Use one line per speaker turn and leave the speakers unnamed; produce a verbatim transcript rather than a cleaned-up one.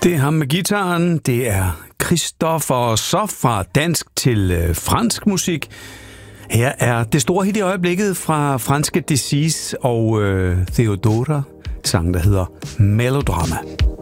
Det er ham med gitaren. Det er Christoffer Så fra dansk til øh, fransk musik. Her er det store hit i øjeblikket fra franske Disease og øh, Theodora, sang der hedder Melodrama.